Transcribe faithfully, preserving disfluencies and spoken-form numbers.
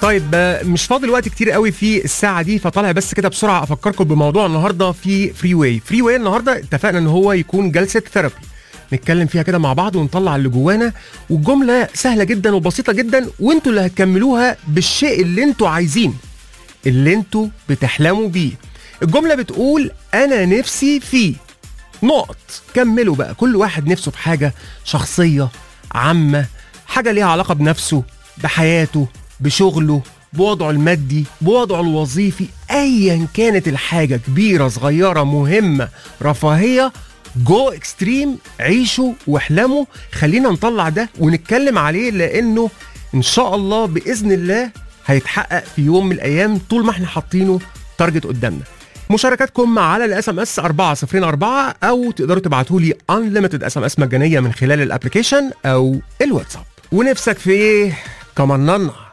طيب آه، مش فاضل وقت كتير قوي في الساعه دي، فطالع بس كده بسرعه افكركم بموضوع النهارده في فري واي. فري واي النهارده اتفقنا ان هو يكون جلسه ثيرابي نتكلم فيها كده مع بعض ونطلع اللي جوانا، والجمله سهله جدا وبسيطه جدا، وانتوا اللي هتكملوها بالشيء اللي انتوا عايزينه، اللي انتوا بتحلموا بيه. الجمله بتقول انا نفسي فيه نقط. كملوا بقى، كل واحد نفسه في حاجه شخصيه عامه، حاجه ليها علاقه بنفسه، بحياته، بشغله، بوضعه المادي، بوضعه الوظيفي، ايا كانت الحاجه، كبيره صغيره مهمه رفاهيه، جو اكستريم، عيشوا واحلموا. خلينا نطلع ده ونتكلم عليه، لانه ان شاء الله باذن الله هيتحقق في يوم من الايام طول ما احنا حاطينه تارجت قدامنا. مشاركاتكم على الاس ام اس أربعة صفر أربعة، او تقدروا تبعتوا لي unlimited اس ام اس مجانيه من خلال الابلكيشن او الواتساب. ونفسك في ايه كمان؟